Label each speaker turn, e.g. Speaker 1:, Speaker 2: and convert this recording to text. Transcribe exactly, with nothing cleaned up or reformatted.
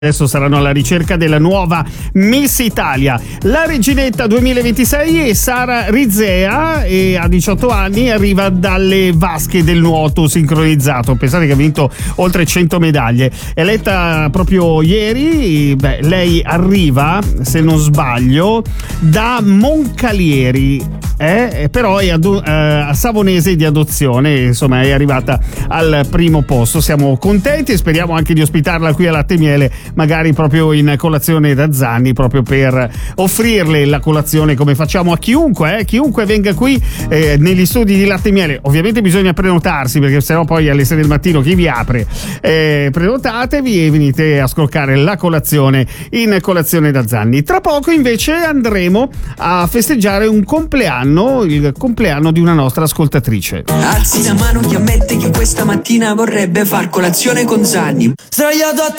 Speaker 1: Adesso saranno alla ricerca della nuova Miss Italia. La reginetta duemilaventisei è Sara Rizea e a diciotto anni arriva dalle vasche del nuoto sincronizzato. Pensate che ha vinto oltre cento medaglie. Eletta proprio ieri, beh, lei arriva, se non sbaglio, da Moncalieri. Eh, però è ado- eh, a Savonese di adozione, insomma è arrivata al primo posto. Siamo contenti e speriamo anche di ospitarla qui a Latte e Miele, magari proprio in colazione da Zanni, proprio per offrirle la colazione come facciamo a chiunque, eh, chiunque venga qui eh, negli studi di Latte e Miele. Ovviamente bisogna prenotarsi, perché sennò poi alle sei del mattino chi vi apre? Eh, prenotatevi e venite a scroccare la colazione in colazione da Zanni. Tra poco invece andremo a festeggiare un compleanno, il compleanno di una nostra ascoltatrice.
Speaker 2: Alzi la mano chi ammette che questa mattina vorrebbe far colazione con Zanni. Sdraiato a